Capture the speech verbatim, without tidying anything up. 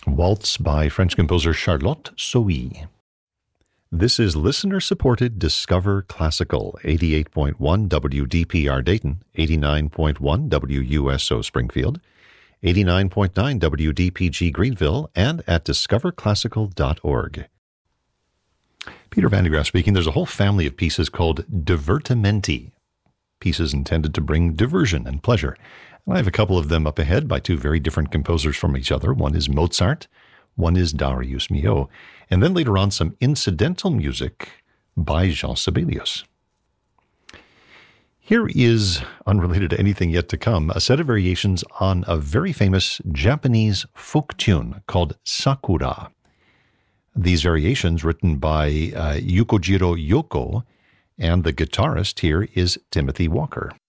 Waltz by French composer Charlotte Sohi. This is listener-supported Discover Classical, eighty-eight point one W D P R Dayton, eighty-nine point one W U S O Springfield, eighty-nine point nine W D P G Greenville, and at discover classical dot org. Peter Van de Graaff speaking. There's a whole family of pieces called divertimenti, pieces intended to bring diversion and pleasure. And I have a couple of them up ahead by two very different composers from each other. One is Mozart, one is Darius Milhaud. And then later on, some incidental music by Jean Sibelius. Here is, unrelated to anything yet to come, a set of variations on a very famous Japanese folk tune called Sakura. These variations written by uh, Yukojiro Yoko, and the guitarist here is Timothy Walker.